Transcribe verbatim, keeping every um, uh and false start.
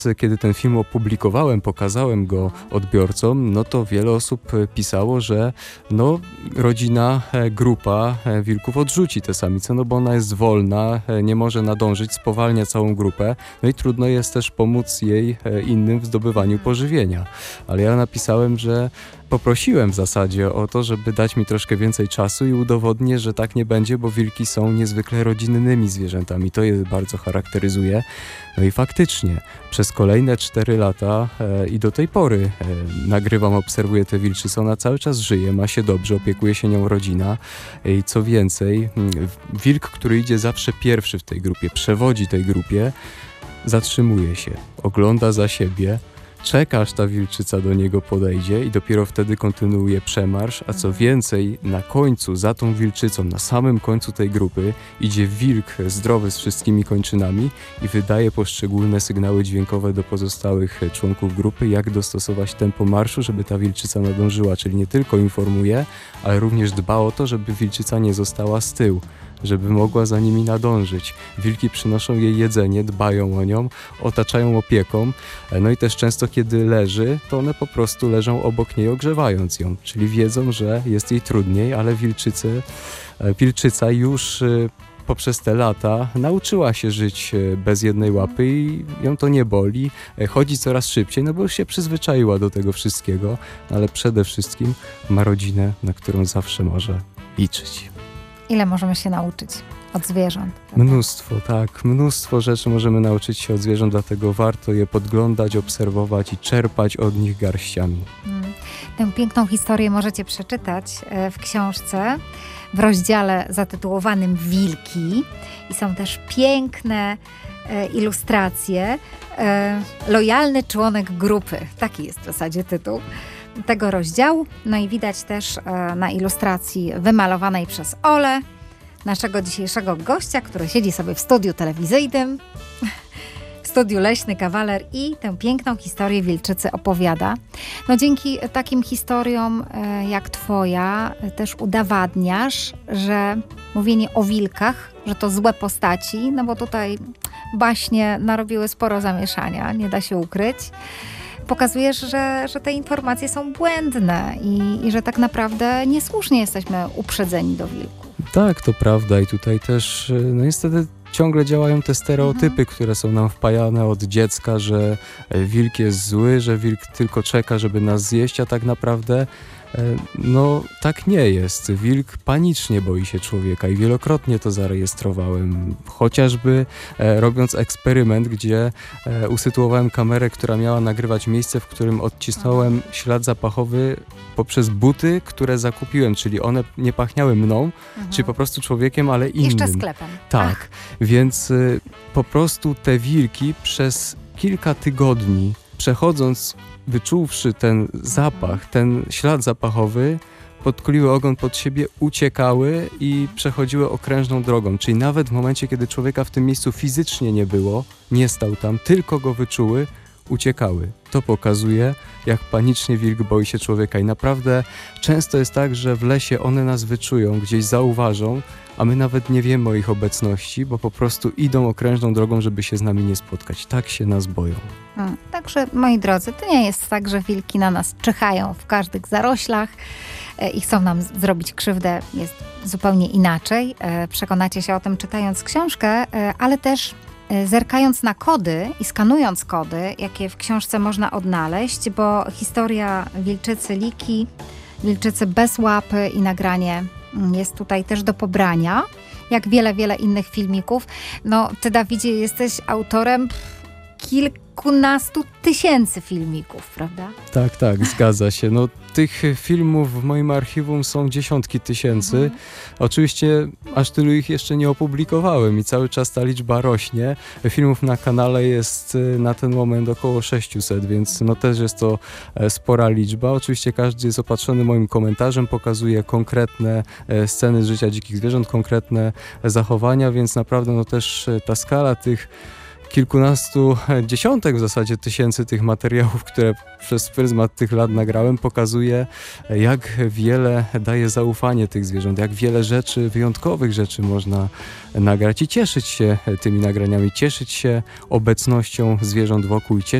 Kiedy ten film opublikowałem, pokazałem go odbiorcom, no to wiele osób pisało, że no, rodzina, grupa wilków odrzuci tę samicę, no bo ona jest wolna, nie może nadążyć, spowalnia całą grupę, no i trudno jest też pomóc jej innym w zdobywaniu pożywienia. Ale ja napisałem, że poprosiłem w zasadzie o to, żeby dać mi troszkę więcej czasu i udowodnię, że tak nie będzie, bo wilki są niezwykle rodzinnymi zwierzętami. To je bardzo charakteryzuje. No i faktycznie przez kolejne cztery lata e, i do tej pory e, nagrywam, obserwuję tę wilczycę. Ona cały czas żyje, ma się dobrze, opiekuje się nią rodzina. I co więcej, wilk, który idzie zawsze pierwszy w tej grupie, przewodzi tej grupie, zatrzymuje się, ogląda za siebie, czeka, aż ta wilczyca do niego podejdzie i dopiero wtedy kontynuuje przemarsz, a co więcej, na końcu, za tą wilczycą, na samym końcu tej grupy idzie wilk zdrowy z wszystkimi kończynami i wydaje poszczególne sygnały dźwiękowe do pozostałych członków grupy, jak dostosować tempo marszu, żeby ta wilczyca nadążyła, czyli nie tylko informuje, ale również dba o to, żeby wilczyca nie została z tyłu, żeby mogła za nimi nadążyć. Wilki przynoszą jej jedzenie, dbają o nią, otaczają opieką, no i też często kiedy leży, to one po prostu leżą obok niej, ogrzewając ją, czyli wiedzą, że jest jej trudniej, ale wilczycy, wilczyca już poprzez te lata nauczyła się żyć bez jednej łapy i ją to nie boli, chodzi coraz szybciej, no bo już się przyzwyczaiła do tego wszystkiego, ale przede wszystkim ma rodzinę, na którą zawsze może liczyć. Ile możemy się nauczyć od zwierząt? Prawda? Mnóstwo, tak. Mnóstwo rzeczy możemy nauczyć się od zwierząt, dlatego warto je podglądać, obserwować i czerpać od nich garściami. Hmm. Tę piękną historię możecie przeczytać w książce w rozdziale zatytułowanym Wilki. I są też piękne e, ilustracje. E, lojalny członek grupy. Taki jest w zasadzie tytuł tego rozdziału. No i widać też e, na ilustracji wymalowanej przez Olę, naszego dzisiejszego gościa, który siedzi sobie w studiu telewizyjnym, w studiu Leśny Kawaler i tę piękną historię wilczycy opowiada. No dzięki takim historiom e, jak twoja e, też udowadniasz, że mówienie o wilkach, że to złe postaci, no bo tutaj baśnie narobiły sporo zamieszania, nie da się ukryć. Pokazujesz, że, że te informacje są błędne i, i że tak naprawdę niesłusznie jesteśmy uprzedzeni do wilków. Tak, to prawda i tutaj też no niestety ciągle działają te stereotypy, mhm. które są nam wpajane od dziecka, że wilk jest zły, że wilk tylko czeka, żeby nas zjeść, a tak naprawdę no tak nie jest. Wilk panicznie boi się człowieka i wielokrotnie to zarejestrowałem. Chociażby e, robiąc eksperyment, gdzie e, usytuowałem kamerę, która miała nagrywać miejsce, w którym odcisnąłem ślad zapachowy poprzez buty, które zakupiłem, czyli one nie pachniały mną, mhm. czyli po prostu człowiekiem, ale innym. Jeszcze sklepem. Tak, Ach. więc y, po prostu te wilki przez kilka tygodni przechodząc, wyczuwszy ten zapach, ten ślad zapachowy, podkuliły ogon pod siebie, uciekały i przechodziły okrężną drogą. Czyli nawet w momencie, kiedy człowieka w tym miejscu fizycznie nie było, nie stał tam, tylko go wyczuły, uciekały. To pokazuje, jak panicznie wilk boi się człowieka i naprawdę często jest tak, że w lesie one nas wyczują, gdzieś zauważą, a my nawet nie wiemy o ich obecności, bo po prostu idą okrężną drogą, żeby się z nami nie spotkać. Tak się nas boją. Hmm. Także, moi drodzy, to nie jest tak, że wilki na nas czyhają w każdych zaroślach e, i chcą nam z- zrobić krzywdę. Jest zupełnie inaczej. E, przekonacie się o tym czytając książkę, e, ale też e, zerkając na kody i skanując kody, jakie w książce można odnaleźć, bo historia wilczycy Liki, wilczycy bez łapy i nagranie jest tutaj też do pobrania, jak wiele, wiele innych filmików. No, ty, Dawidzie, jesteś autorem kilkunastu tysięcy filmików, prawda? Tak, tak, zgadza się. No, tych filmów w moim archiwum są dziesiątki tysięcy. Mhm. Oczywiście aż tylu ich jeszcze nie opublikowałem i cały czas ta liczba rośnie. Filmów na kanale jest na ten moment około sześćset, więc no też jest to spora liczba. Oczywiście każdy jest opatrzony moim komentarzem, pokazuje konkretne sceny z życia dzikich zwierząt, konkretne zachowania, więc naprawdę no też ta skala tych kilkunastu, dziesiątek w zasadzie tysięcy tych materiałów, które przez pryzmat tych lat nagrałem, pokazuje, jak wiele daje zaufanie tych zwierząt, jak wiele rzeczy, wyjątkowych rzeczy można nagrać i cieszyć się tymi nagraniami, cieszyć się obecnością zwierząt wokół i cieszyć